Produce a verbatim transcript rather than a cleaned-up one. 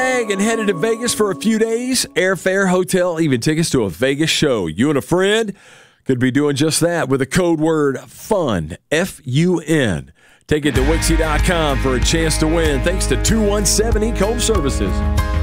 And headed to Vegas for a few days. Airfare, hotel, even tickets to a Vegas show. You and a friend could be doing just that with the code word FUN, F U N. Take it to Wixie dot com for a chance to win thanks to two one seven Ecom Services.